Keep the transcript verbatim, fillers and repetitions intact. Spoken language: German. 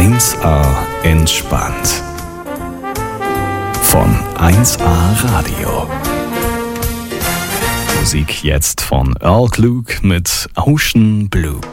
eins A entspannt. Von eins A Radio. Musik jetzt von Earl Klug mit Ocean Blue.